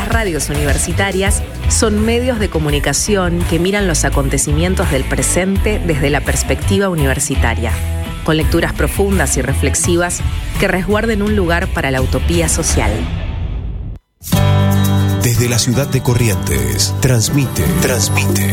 Las radios universitarias son medios de comunicación que miran los acontecimientos del presente desde la perspectiva universitaria, con lecturas profundas y reflexivas que resguarden un lugar para la utopía social. Desde la ciudad de Corrientes, transmite